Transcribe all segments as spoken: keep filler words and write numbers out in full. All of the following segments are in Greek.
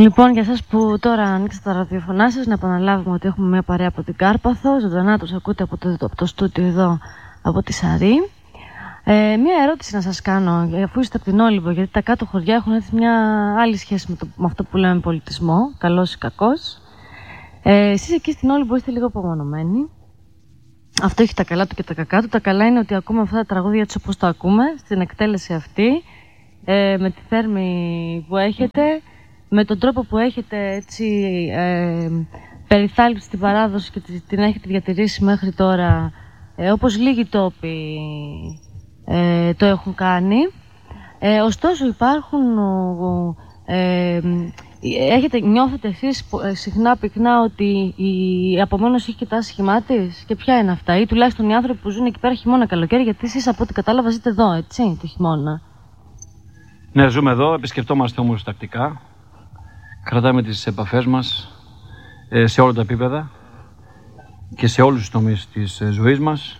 Λοιπόν, για εσάς που τώρα ανοίξετε τα ραδιοφωνά σας, να επαναλάβουμε ότι έχουμε μια παρέα από την Κάρπαθο. Ζωντανά τους ακούτε από το, από το στούντιο εδώ, από τη Σαρή. Ε, μια ερώτηση να σας κάνω, αφού είστε από την Όλυμπο, γιατί τα κάτω χωριά έχουν έτσι μια άλλη σχέση με, το, με αυτό που λέμε πολιτισμό, καλός ή κακός. Ε, εσείς εκεί στην Όλυμπο είστε λίγο απομονωμένοι. Αυτό έχει τα καλά του και τα κακά του. Τα καλά είναι ότι ακούμε αυτά τα τραγούδια τους όπως το ακούμε, στην εκτέλεση αυτή, ε, με τη θέρμη που έχετε, με τον τρόπο που έχετε έτσι ε, περιθάλψει την παράδοση και την έχετε διατηρήσει μέχρι τώρα, ε, όπως λίγοι τόποι ε, το έχουν κάνει. Ε, ωστόσο υπάρχουν, ε, έχετε, νιώθετε εσείς συχνά πυκνά ότι η απομόνωση έχει και τα άσχημά της, και ποια είναι αυτά, ή τουλάχιστον οι άνθρωποι που ζουν εκεί πέρα χειμώνα καλοκαίρι, γιατί εσείς από ό,τι κατάλαβα ζείτε εδώ, έτσι, το χειμώνα. Ναι, ζούμε εδώ, επισκεπτόμαστε όμως τακτικά. Κρατάμε τις επαφές μας ε, σε όλα τα επίπεδα και σε όλους τους τομείς της ε, ζωής μας.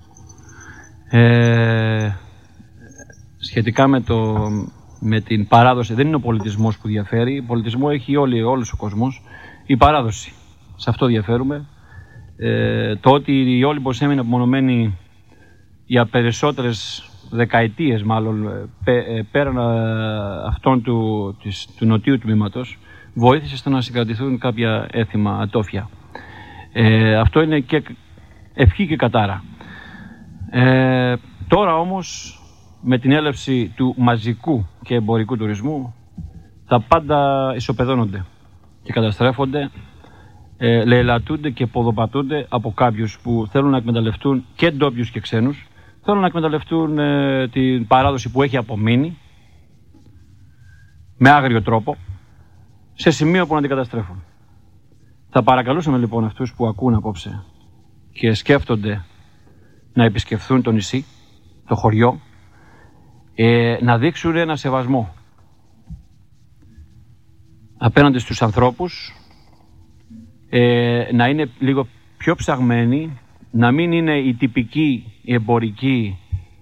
Ε, σχετικά με, το, με την παράδοση, δεν είναι ο πολιτισμός που διαφέρει. Ο πολιτισμό έχει όλοι, όλος ο κόσμος. Η παράδοση, σε αυτό διαφέρουμε. Ε, το ότι η Όλυμπος έμεινε απομονωμένη για περισσότερες δεκαετίες, μάλλον πέ, πέραν αυτών του, της, του νοτίου τμήματος, βοήθησε στο να συγκρατηθούν κάποια έθιμα ατόφια. Ε, αυτό είναι και ευχή και κατάρα. Ε, τώρα όμως, με την έλευση του μαζικού και εμπορικού τουρισμού, τα πάντα ισοπεδώνονται και καταστρέφονται, ε, λαιλατούνται και ποδοπατούνται από κάποιους που θέλουν να εκμεταλλευτούν και ντόπιους και ξένους, θέλουν να εκμεταλλευτούν ε, την παράδοση που έχει απομείνει με άγριο τρόπο, σε σημείο που να την καταστρέφουν. Θα παρακαλούσαμε λοιπόν αυτούς που ακούν απόψε και σκέφτονται να επισκεφθούν το νησί, το χωριό, ε, να δείξουν ένα σεβασμό απέναντι στους ανθρώπους, ε, να είναι λίγο πιο ψαγμένοι, να μην είναι οι τυπικοί, οι εμπορικοί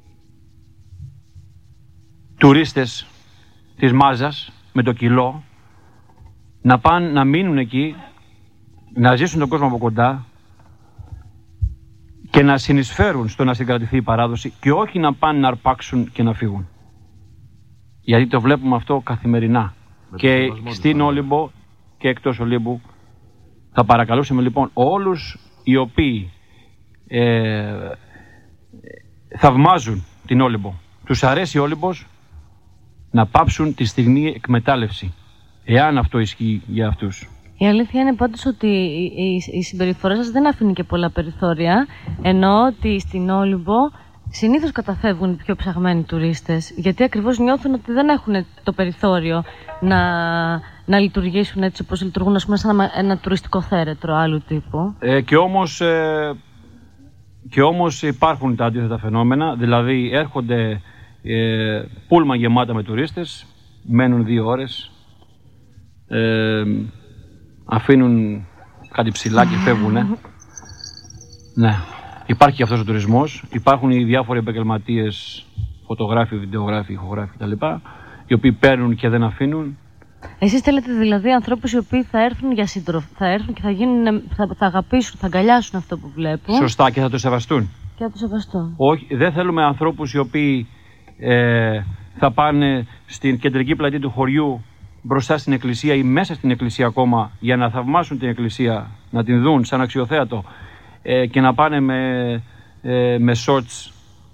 τουρίστες της μάζας με το κιλό, να πάνε να μείνουν εκεί, να ζήσουν τον κόσμο από κοντά και να συνεισφέρουν στο να συγκρατηθεί η παράδοση και όχι να πάνε να αρπάξουν και να φύγουν. Γιατί το βλέπουμε αυτό καθημερινά. Με και στην Όλυμπο και εκτός Ολύμπου. Θα παρακαλούσαμε λοιπόν όλους οι οποίοι ε, θαυμάζουν την Όλυμπο, τους αρέσει η Όλυμπος, να πάψουν τη στιγμή εκμετάλλευση, εάν αυτό ισχύει για αυτούς. Η αλήθεια είναι πάντως ότι η, η συμπεριφορά σας δεν αφήνει και πολλά περιθώρια, ενώ ότι στην Όλυμπο συνήθως καταφεύγουν οι πιο ψαγμένοι τουρίστες, γιατί ακριβώς νιώθουν ότι δεν έχουν το περιθώριο να, να λειτουργήσουν έτσι όπως λειτουργούν, ας πούμε, σαν ένα, ένα τουριστικό θέρετρο άλλου τύπου. Ε, και όμως... Ε... Και όμως υπάρχουν τα αντίθετα φαινόμενα, δηλαδή έρχονται ε, πούλμα γεμάτα με τουρίστες, μένουν δύο ώρες, ε, αφήνουν κάτι ψηλά και φεύγουνε. Ναι, υπάρχει και αυτός ο τουρισμός, υπάρχουν οι διάφοροι επαγγελματίες, φωτογράφοι, βιντεογράφοι, ηχογράφοι κτλ, οι οποίοι παίρνουν και δεν αφήνουν. Εσείς θέλετε δηλαδή ανθρώπους οι οποίοι θα έρθουν για σύντροφο, θα έρθουν και θα, γίνουν, θα, θα αγαπήσουν, θα αγκαλιάσουν αυτό που βλέπουν. Σωστά, και θα το σεβαστούν. Και θα το σεβαστούν. Όχι, δεν θέλουμε ανθρώπους οι οποίοι ε, θα πάνε στην κεντρική πλατεία του χωριού μπροστά στην εκκλησία ή μέσα στην εκκλησία ακόμα για να θαυμάσουν την εκκλησία, να την δουν σαν αξιοθέατο ε, και να πάνε με, ε, με shorts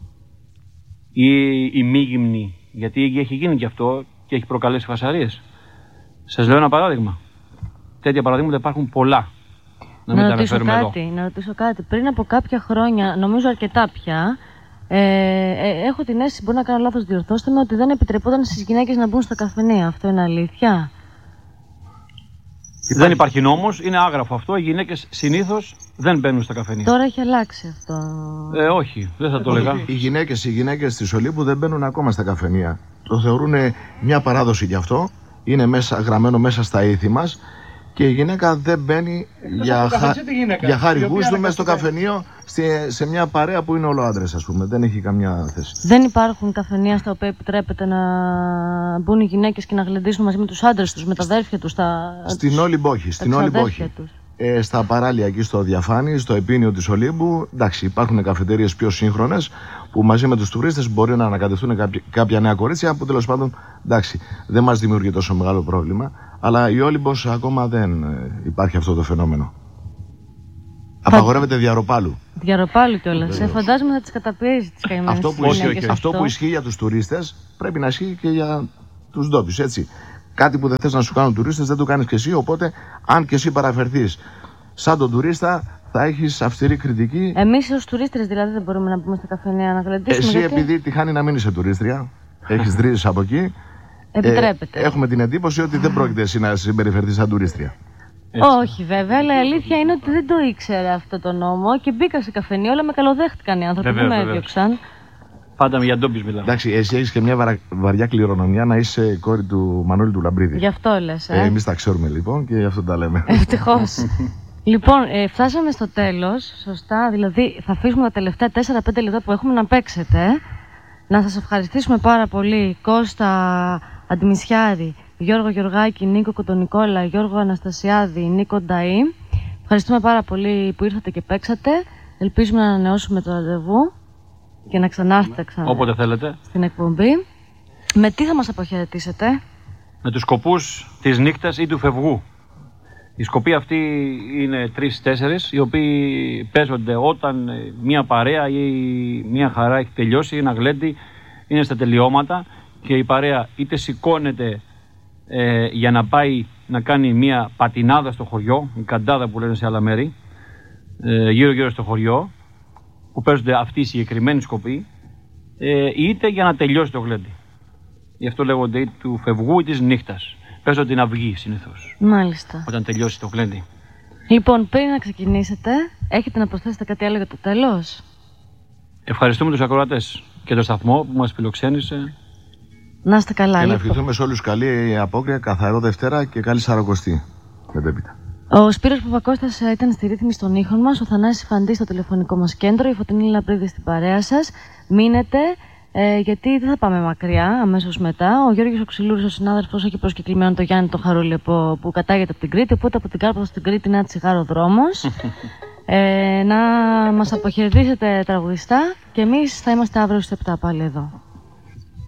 ή ημίγυμνοι, γιατί έχει γίνει και αυτό και έχει προκαλέσει φασαρίες. Σας λέω ένα παράδειγμα. Τέτοια παραδείγματα υπάρχουν πολλά. Να, να, ρωτήσω κάτι, να ρωτήσω κάτι. Πριν από κάποια χρόνια, νομίζω αρκετά πια, ε, ε, έχω την αίσθηση, μπορεί να κάνω λάθος, διορθώστε με, ότι δεν επιτρεπόταν στις γυναίκες να μπουν στα καφενεία. Αυτό είναι αλήθεια? Δεν υπάρχει νόμος, είναι άγραφο αυτό. Οι γυναίκες συνήθως δεν μπαίνουν στα καφενεία. Τώρα έχει αλλάξει αυτό. Ε, όχι, δεν θα το έλεγα. Οι γυναίκες, οι γυναίκες της Ολύμπου δεν μπαίνουν ακόμα στα καφενεία. Το θεωρούν μια παράδοση γι' αυτό. Είναι μέσα, γραμμένο μέσα στα ήθη μας Και η γυναίκα δεν μπαίνει για, χα... για χάρη γούστου μέσα στο καφενείο σε, σε μια παρέα που είναι όλο άντρες, ας πούμε. Δεν έχει καμιά θέση. Δεν υπάρχουν καφενεία στα οποία επιτρέπεται να μπουν οι γυναίκες και να γλεντήσουν μαζί με τους άντρες τους, με τα αδέρφια τους. Τα... Στην όλη μπόχη. Στην όλη μπόχη. Ε, στα παράλια εκεί στο Διαφάνη, στο επίνιο της Ολύμπου, εντάξει, υπάρχουν καφετέριες πιο σύγχρονες που μαζί με τους τουρίστες μπορεί να ανακατευτούν κάποια, κάποια νέα κορίτσια που τέλος πάντων, εντάξει, δεν μας δημιουργεί τόσο μεγάλο πρόβλημα. Αλλά η Όλυμπος ακόμα δεν ε, υπάρχει αυτό το φαινόμενο. Απαγορεύεται διαρροπάλου. Διαρροπάλου κιόλας. Ε, φαντάζομαι θα τις καταπιέζει τις καημένες. Αυτό, που ισχύει, αυτό. αυτό που ισχύει για τους τουρίστες πρέπει να ισχύει και για τους ντόπιους, έτσι. Κάτι που δεν θες να σου κάνουν τουρίστες δεν το κάνεις και εσύ. Οπότε, αν και εσύ παραφερθείς σαν τον τουρίστα, θα έχεις αυστηρή κριτική. Εμείς ως τουρίστρες δηλαδή δεν μπορούμε να μπούμε στα καφενεία να γλεντήσουμε. Εσύ, γιατί... επειδή τυχάνει να μην είσαι τουρίστρια, έχεις δρύσεις από εκεί. Επιτρέπεται. Ε, έχουμε την εντύπωση ότι δεν πρόκειται εσύ να συμπεριφερθείς σαν τουρίστρια. Έτσι. Όχι βέβαια, αλλά η αλήθεια είναι ότι δεν το ήξερα αυτό το νόμο και μπήκα σε καφενείο, αλλά με καλοδέχτηκαν οι άνθρωποι που με έδιωξαν. Πάντα για ντόπιους μιλάμε. Εντάξει, εσύ έχεις και μια βαρα... βαριά κληρονομιά να είσαι κόρη του Μανώλη του Λαμπρίδη. Γι' αυτό λες. Ε. Ε, εμείς τα ξέρουμε λοιπόν και γι' αυτό τα λέμε. Ευτυχώς. Λοιπόν, ε, φτάσαμε στο τέλος. Σωστά. Δηλαδή, θα αφήσουμε τα τελευταία τέσσερα πέντε λεπτά που έχουμε να παίξετε. Να σας ευχαριστήσουμε πάρα πολύ, Κώστα Αντιμισιάρη, Γιώργο Γεωργάκη, Νίκο Κοντονικόλα, Γιώργο Αναστασιάδη, Νίκο Νταΐ. Ευχαριστούμε πάρα πολύ που ήρθατε και παίξατε. Ελπίζουμε να ανανεώσουμε το ραντεβού και να ξανάρθετε ξανά όποτε θέλετε στην εκπομπή. Με τι θα μας αποχαιρετήσετε? Με τους σκοπούς της νύχτας ή του φευγού. Οι σκοποί αυτοί είναι τρεις-τέσσερις, οι οποίοι παίζονται όταν μια παρέα ή μια χαρά έχει τελειώσει, ένα γλέντι είναι στα τελειώματα και η παρέα είτε σηκώνεται ε, για να πάει να κάνει μια πατινάδα στο χωριό, η καντάδα που λένε σε άλλα μέρη, ε, γύρω γύρω στο χωριό, που παίζονται αυτοί οι συγκεκριμένοι σκοποί, ε, είτε για να τελειώσει το γλέντι. Γι' αυτό λέγονται ή του φευγού ή της νύχτας. Παίζω την αυγή συνήθως. Μάλιστα. Όταν τελειώσει το γλέντι. Λοιπόν, πριν να ξεκινήσετε, έχετε να προσθέσετε κάτι άλλο για το τέλος? Ευχαριστούμε τους ακροατές και το σταθμό που μας φιλοξένησε. Να είστε καλά. Και λοιπόν. να ευχηθούμε σε όλους καλή απόκρια, καθαρό Δευτέρα και καλή Σαρακοστή. Μετέπειτα. Ο Σπύρος Παπακώστας ήταν στη ρύθμιση των ήχων μας, ο Θανάσης Φαντής στο τηλεφωνικό μας κέντρο, η Φωτεινή Λαμπρίδη στην παρέα σας. Μείνετε. Ε, γιατί δεν θα πάμε μακριά αμέσως μετά. Ο Γιώργος Οξυλούρης, ο συνάδελφος, έχει προσκεκλημένο το Γιάννη τον Χαρούλη που, που κατάγεται από την Κρήτη. Οπότε από την Κάρπαθο στην Κρήτη ένα τσιγάρο δρόμος. ε, να μας αποχαιρετήσετε τραγουδιστά και εμείς θα είμαστε αύριο στις επτά πάλι εδώ.